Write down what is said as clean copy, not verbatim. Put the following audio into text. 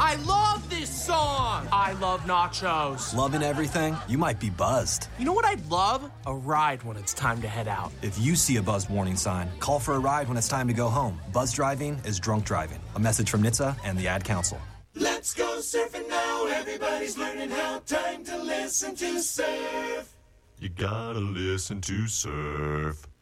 I love this song! I love nachos. Loving everything? You might be buzzed. You know what I'd love? A ride when it's time to head out. If you see a buzz warning sign, call for a ride when it's time to go home. Buzz driving is drunk driving. A message from NHTSA and the Ad Council. Let's go surfing now. Everybody's learning how. Time to listen to surf. You gotta listen to surf.